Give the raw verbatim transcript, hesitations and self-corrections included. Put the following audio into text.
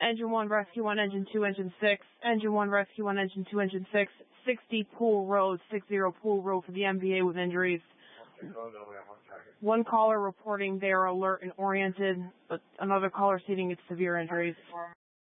Engine one, Rescue one, Engine two, Engine six. Engine one, Rescue one, Engine two, Engine six. sixty Pool Road, six zero Pool Road for the M V A with injuries. One caller reporting they are alert and oriented, but another caller stating it's severe injuries.